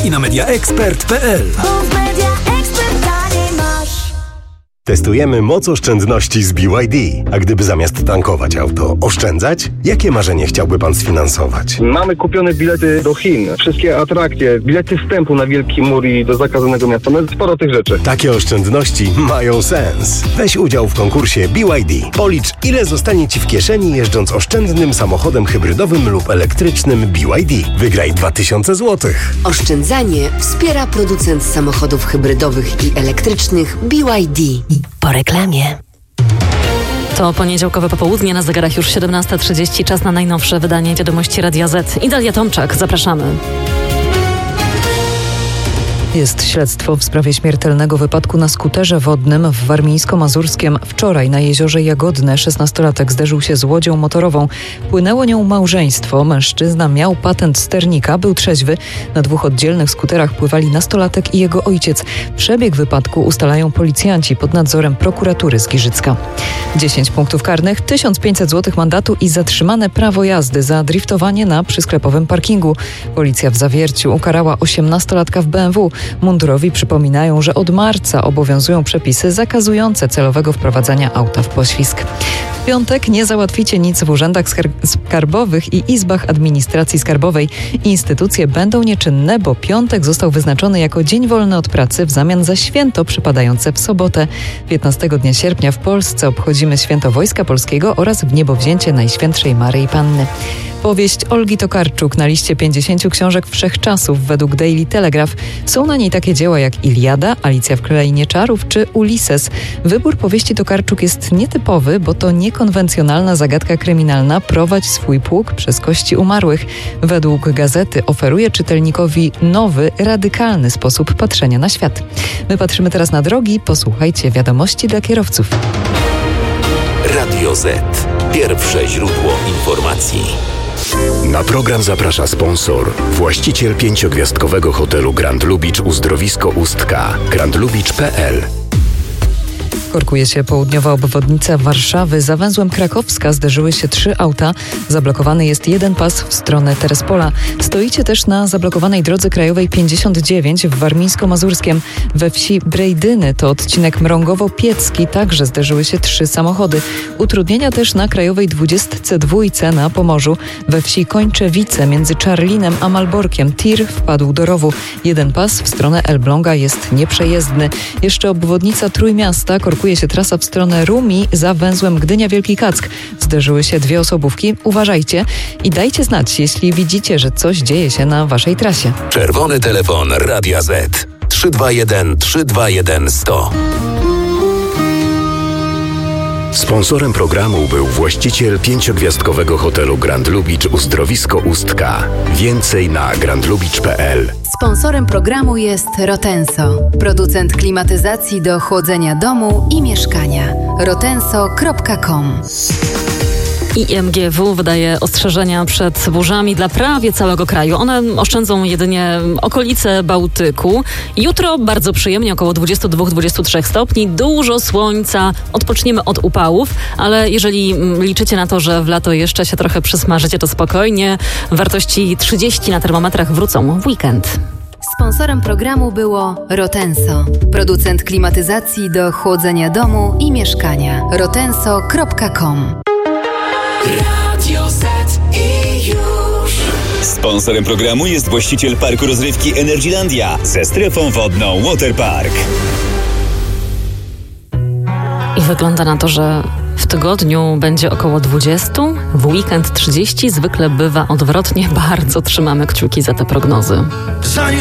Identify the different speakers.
Speaker 1: i na mediaexpert.pl.
Speaker 2: Testujemy moc oszczędności z BYD. A gdyby zamiast tankować auto oszczędzać? Jakie marzenie chciałby pan sfinansować?
Speaker 3: Mamy kupione bilety do Chin, wszystkie atrakcje, bilety wstępu na Wielki Mur i do zakazanego miasta. No sporo tych rzeczy.
Speaker 2: Takie oszczędności mają sens. Weź udział w konkursie BYD. Policz, ile zostanie ci w kieszeni jeżdżąc oszczędnym samochodem hybrydowym lub elektrycznym BYD. Wygraj 2000 zł.
Speaker 4: Oszczędzanie wspiera producent samochodów hybrydowych i elektrycznych BYD. Po reklamie.
Speaker 5: To poniedziałkowe popołudnie, na zegarach już 17:30, czas na najnowsze wydanie Wiadomości Radia Z. I Dalia Tomczak, zapraszamy.
Speaker 6: Jest śledztwo w sprawie śmiertelnego wypadku na skuterze wodnym w Warmińsko-Mazurskiem. Wczoraj na jeziorze Jagodne 16-latek zderzył się z łodzią motorową. Płynęło nią małżeństwo. Mężczyzna miał patent sternika, był trzeźwy. Na 2 oddzielnych skuterach pływali nastolatek i jego ojciec. Przebieg wypadku ustalają policjanci pod nadzorem prokuratury z Giżycka. 10 punktów karnych, 1500 zł mandatu i zatrzymane prawo jazdy za driftowanie na przysklepowym parkingu. Policja w Zawierciu ukarała 18-latka w BMW. Mundurowi przypominają, że od marca obowiązują przepisy zakazujące celowego wprowadzania auta w poślizg. W piątek nie załatwicie nic w urzędach skarbowych i izbach administracji skarbowej. Instytucje będą nieczynne, bo piątek został wyznaczony jako dzień wolny od pracy w zamian za święto przypadające w sobotę. 15 dnia sierpnia w Polsce obchodzimy święto Wojska Polskiego oraz wniebowzięcie Najświętszej Maryi Panny. Powieść Olgi Tokarczuk na liście 50 książek wszechczasów według Daily Telegraph. Są na niej takie dzieła jak Iliada, Alicja w Krainie Czarów czy Ulises. Wybór powieści Tokarczuk jest nietypowy, bo to niekonwencjonalna zagadka kryminalna Prowadź swój pług przez kości umarłych. Według gazety oferuje czytelnikowi nowy, radykalny sposób patrzenia na świat. My patrzymy teraz na drogi. Posłuchajcie wiadomości dla kierowców.
Speaker 7: Radio Z. Pierwsze źródło informacji.
Speaker 8: Na program zaprasza sponsor, właściciel 5-gwiazdkowego hotelu Grand Lubicz Uzdrowisko Ustka, grandlubicz.pl.
Speaker 6: Korkuje się południowa obwodnica Warszawy. Za węzłem Krakowska zderzyły się 3 auta. Zablokowany jest jeden pas w stronę Terespola. Stoicie też na zablokowanej drodze krajowej 59 w Warmińsko-Mazurskiem. We wsi Brejdyny, to odcinek Mrągowo-Piecki, także zderzyły się 3 samochody. Utrudnienia też na krajowej 22 na Pomorzu. We wsi Kończewice między Czarlinem a Malborkiem tir wpadł do rowu. Jeden pas w stronę Elbląga jest nieprzejezdny. Jeszcze obwodnica Trójmiasta, korkuje się trasa w stronę Rumi za węzłem Gdynia-Wielki Kack. Zderzyły się 2 osobówki. Uważajcie i dajcie znać, jeśli widzicie, że coś dzieje się na waszej trasie.
Speaker 7: Czerwony telefon Radia Z. 321 321 100.
Speaker 8: Sponsorem programu był właściciel 5-gwiazdkowego hotelu Grand Lubicz Uzdrowisko Ustka. Więcej na grandlubicz.pl.
Speaker 4: Sponsorem programu jest Rotenso, producent klimatyzacji do chłodzenia domu i mieszkania. rotenso.com.
Speaker 5: IMGW wydaje ostrzeżenia przed burzami dla prawie całego kraju. One oszczędzą jedynie okolice Bałtyku. Jutro bardzo przyjemnie, około 22-23 stopni, dużo słońca, odpoczniemy od upałów, ale jeżeli liczycie na to, że w lato jeszcze się trochę przysmażycie, to spokojnie. Wartości 30 na termometrach wrócą w weekend.
Speaker 4: Sponsorem programu było Rotenso, producent klimatyzacji do chłodzenia domu i mieszkania. rotenso.com.
Speaker 7: Radio Z i już. Sponsorem programu jest właściciel parku rozrywki Energylandia ze strefą wodną Waterpark.
Speaker 5: I wygląda na to, że w tygodniu będzie około 20, w weekend 30, zwykle bywa odwrotnie. Bardzo trzymamy kciuki za te prognozy.